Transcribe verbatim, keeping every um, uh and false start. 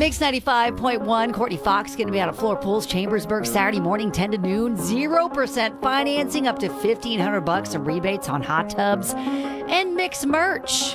Mix ninety-five point one. Courtney Fox going to be out of Floor Pools, Chambersburg, Saturday morning, ten to noon. zero percent financing, up to fifteen hundred bucks of rebates on hot tubs, and Mix merch.